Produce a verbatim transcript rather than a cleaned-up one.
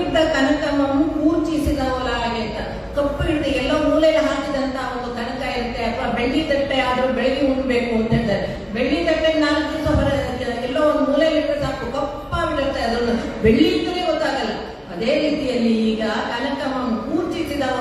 ಕೆಂಪಿದ್ದ ಕನಕವನ್ನು ಕೂರ್ಚಿಸಿದವರಾಗೆ ಅಂತ. ಕಪ್ಪು ಹಿಡಿದು ಎಲ್ಲೋ ಮೂಲೆಯಲ್ಲಿ ಹಾಕಿದಂತ ಒಂದು ಕನಕ ಇರುತ್ತೆ, ಅಥವಾ ಬೆಳ್ಳಿ ತಟ್ಟೆ ಆದ್ರೂ ಬೆಳಗ್ಗೆ ಉಣ್ಬೇಕು ಅಂತ ಹೇಳ್ತಾರೆ. ಬೆಳ್ಳಿ ತಟ್ಟೆ ನಾಲ್ಕು ದಿವಸ ಹೊರ ಎಲ್ಲೋ ಒಂದು ಮೂಲೆಯಲ್ಲಿ ಇಟ್ಟರೆ ಸಾಕು, ಕಪ್ಪಾಗಿರುತ್ತೆ, ಅದನ್ನು ಬೆಳ್ಳಿ ಅಂತಲೇ ಗೊತ್ತಾಗಲ್ಲ. ಅದೇ ರೀತಿಯಲ್ಲಿ ಈಗ ಕನಕ